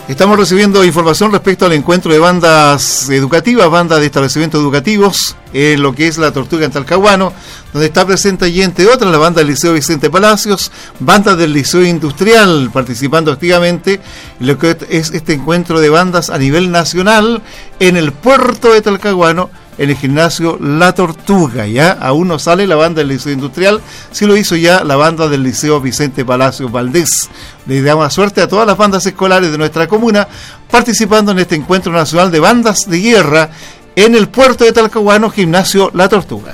Estamos recibiendo información respecto al encuentro de bandas educativas, bandas de establecimientos educativos, en lo que es La Tortuga en Talcahuano, donde está presente allí, entre otras, la banda del Liceo Vicente Palacios, bandas del Liceo Industrial, participando activamente en lo que es este encuentro de bandas a nivel nacional en el puerto de Talcahuano, en el gimnasio La Tortuga. Ya aún no sale la banda del Liceo Industrial, sí lo hizo ya la banda del Liceo Vicente Palacios Valdés. Le damos suerte a todas las bandas escolares de nuestra comuna participando en este encuentro nacional de bandas de guerra en el puerto de Talcahuano, gimnasio La Tortuga.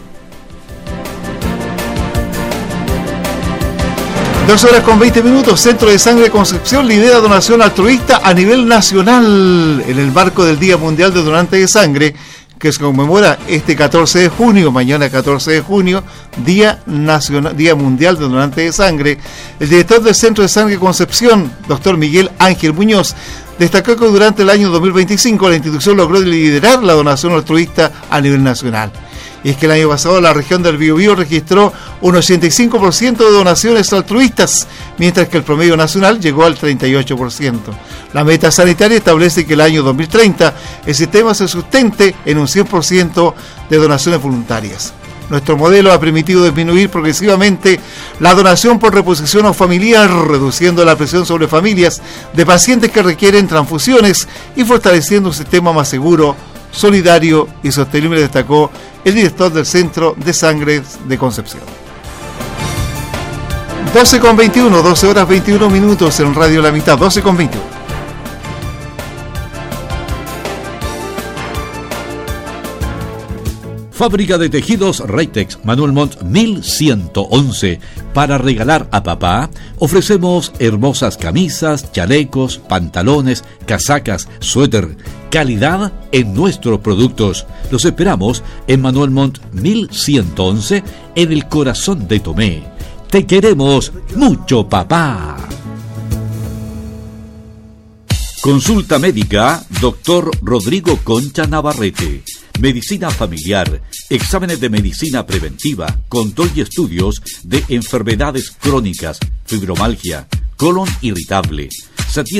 2:20. Centro de Sangre Concepción lidera donación altruista a nivel nacional en el marco del Día Mundial de Donantes de Sangre, que se conmemora este 14 de junio, mañana 14 de junio, Día Mundial de Donantes de Sangre. El director del Centro de Sangre Concepción, doctor Miguel Ángel Muñoz, destacó que durante el año 2025 la institución logró liderar la donación altruista a nivel nacional. Y es que el año pasado la región del Biobío registró un 85% de donaciones altruistas, mientras que el promedio nacional llegó al 38%. La meta sanitaria establece que el año 2030 el sistema se sustente en un 100% de donaciones voluntarias. Nuestro modelo ha permitido disminuir progresivamente la donación por reposición o familiar, reduciendo la presión sobre familias de pacientes que requieren transfusiones y fortaleciendo un sistema más seguro, solidario y sostenible, destacó el director del Centro de Sangre de Concepción. 12:21, 12:21 en Radio La Mitad, 12:21. Fábrica de tejidos Raytex, Manuel Montt 1111. Para regalar a papá, ofrecemos hermosas camisas, chalecos, pantalones, casacas, suéter. Calidad en nuestros productos. Los esperamos en Manuel Montt 1111, en el corazón de Tomé. Te queremos mucho, papá. Consulta médica, Dr. Rodrigo Concha Navarrete. Medicina familiar, exámenes de medicina preventiva, control y estudios de enfermedades crónicas, fibromialgia, colon irritable. Se atiende